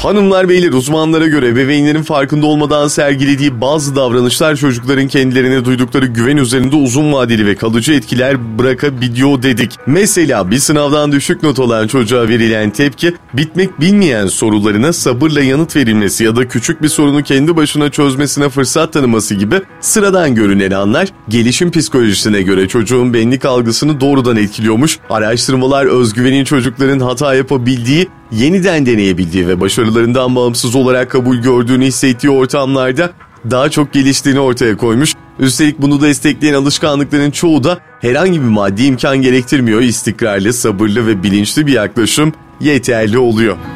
Hanımlar beyler, uzmanlara göre ebeveynlerin farkında olmadan sergilediği bazı davranışlar çocukların kendilerine duydukları güven üzerinde uzun vadeli ve kalıcı etkiler bırakabiliyor dedik. Mesela bir sınavdan düşük not alan çocuğa verilen tepki, bitmek bilmeyen sorularına sabırla yanıt verilmesi ya da küçük bir sorunu kendi başına çözmesine fırsat tanıması gibi sıradan görünen anlar, gelişim psikolojisine göre çocuğun benlik algısını doğrudan etkiliyormuş. Araştırmalar özgüvenin çocukların hata yapabildiği, yeniden deneyebildiği ve başarılarından bağımsız olarak kabul gördüğünü hissettiği ortamlarda daha çok geliştiğini ortaya koymuş. Üstelik bunu destekleyen alışkanlıkların çoğu da herhangi bir maddi imkan gerektirmiyor. İstikrarlı, sabırlı ve bilinçli bir yaklaşım yeterli oluyor.